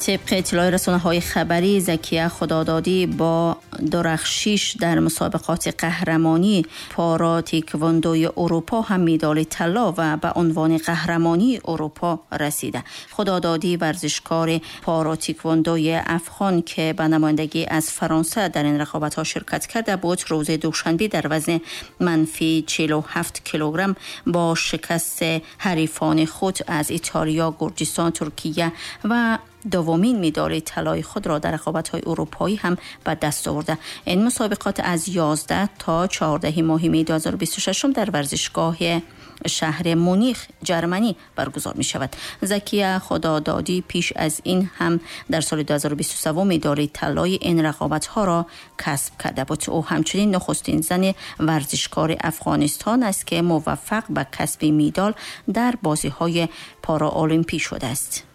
طبق اطلاع رسانه‌های خبری، زکیه خدادادی با درخشش در مسابقات قهرمانی پارا تکواندوی اروپا هم مدال طلا و به عنوان قهرمانی اروپا رسیده. خدادادی ورزشکار پارا تکواندوی افغان که به نمایندگی از فرانسه در این رقابت‌ها شرکت کرده بود، روز دوشنبه در وزن منفی 47 کیلوگرم با شکست حریفان خود از ایتالیا، گرجستان، ترکیه و دومین مدال طلای خود را در رقابت‌های اروپایی هم به دست آورده. این مسابقات از 11 تا 14 ماه می 2026 در ورزشگاه شهر مونیخ جرمنی برگزار می شود. زکیه خدادادی پیش از این هم در سال 2023 مدال طلای این رقابت‌ها را کسب کرده بود. او همچنین نخستین زن ورزشکار افغانستان است که موفق به کسب مدال در بازی‌های پارا المپی شده است.